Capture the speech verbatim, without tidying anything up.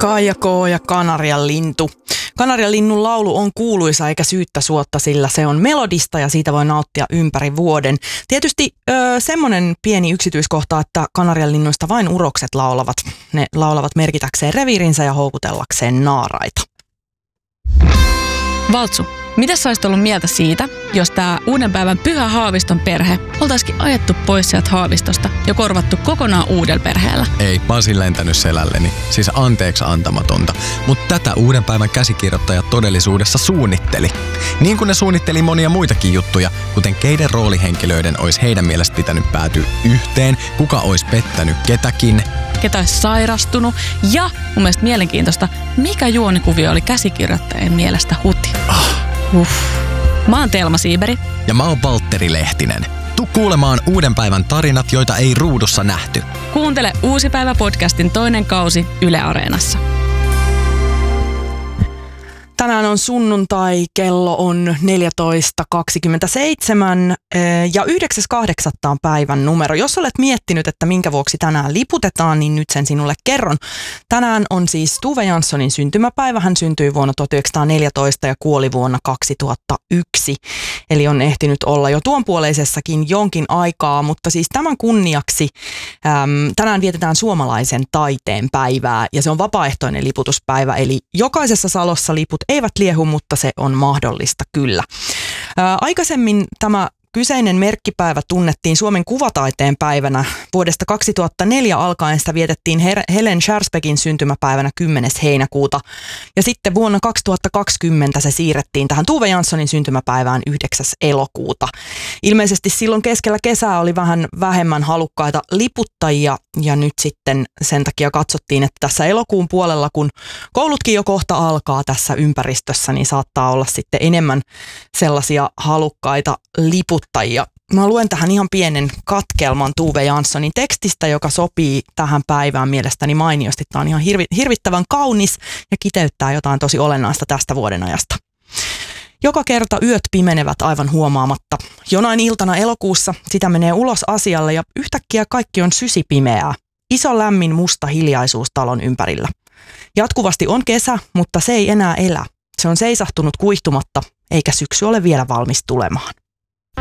Kaija K. ja Kanarian lintu. Kanarian linnun laulu on kuuluisa eikä syyttä suotta, sillä se on melodista ja siitä voi nauttia ympäri vuoden. Tietysti öö, semmoinen pieni yksityiskohta, että Kanarian linnuista vain urokset laulavat. Ne laulavat merkitäkseen reviirinsä ja houkutellakseen naaraita. Valtsu, mitä sä olisit ollut mieltä siitä, jos tää uuden päivän Pyhä Haaviston perhe oltaisikin ajettu pois sieltä Haavistosta ja korvattu kokonaan uudella perheellä? Ei, mä olisin lentänyt selälleni. Siis anteeksi antamatonta. Mutta tätä uuden päivän käsikirjoittaja todellisuudessa suunnitteli. Niin kuin ne suunnitteli monia muitakin juttuja, kuten keiden roolihenkilöiden olisi heidän mielestä pitänyt päätyä yhteen, kuka olisi pettänyt ketäkin, ketä olisi sairastunut ja mun mielestä mielenkiintoista, mikä juonikuvio oli käsikirjoittajien mielestä huti. Ah. Uff. Mä oon Telma Siiberi. Ja mä oon Valtteri Lehtinen. Tuu kuulemaan uuden päivän tarinat, joita ei ruudussa nähty. Kuuntele Uusi päivä -podcastin toinen kausi Yle Areenassa. Tänään on sunnuntai, kello on neljätoista kaksikymmentäseitsemän ja yhdeksäs kahdeksatta on päivän numero. Jos olet miettinyt, että minkä vuoksi tänään liputetaan, niin nyt sen sinulle kerron. Tänään on siis Tove Janssonin syntymäpäivä. Hän syntyi vuonna tuhatyhdeksänsataaneljätoista ja kuoli vuonna kaksituhattayksi. Eli on ehtinyt olla jo tuonpuoleisessakin jonkin aikaa, mutta siis tämän kunniaksi äm, tänään vietetään suomalaisen taiteen päivää ja se on vapaaehtoinen liputuspäivä. Eli jokaisessa salossa liput eivät liehu, mutta se on mahdollista kyllä. Ää, aikaisemmin tämä kyseinen merkkipäivä tunnettiin Suomen kuvataiteen päivänä. Vuodesta kaksituhattaneljä alkaen sitä vietettiin Her- Helen Schersbeckin syntymäpäivänä kymmenes heinäkuuta. Ja sitten vuonna kaksituhattakaksikymmentä se siirrettiin tähän Tove Janssonin syntymäpäivään yhdeksäs elokuuta. Ilmeisesti silloin keskellä kesää oli vähän vähemmän halukkaita liputtajia ja nyt sitten sen takia katsottiin, että tässä elokuun puolella, kun koulutkin jo kohta alkaa tässä ympäristössä, niin saattaa olla sitten enemmän sellaisia halukkaita liputtajia. Mä luen tähän ihan pienen katkelman Tove Janssonin tekstistä, joka sopii tähän päivään mielestäni mainiosti. Tämä on ihan hirvi, hirvittävän kaunis ja kiteyttää jotain tosi olennaista tästä vuoden ajasta. Joka kerta yöt pimenevät aivan huomaamatta. Jonain iltana elokuussa sitä menee ulos asialle ja yhtäkkiä kaikki on sysipimeää. Iso lämmin musta hiljaisuus talon ympärillä. Jatkuvasti on kesä, mutta se ei enää elä. Se on seisahtunut kuihtumatta, eikä syksy ole vielä valmis tulemaan.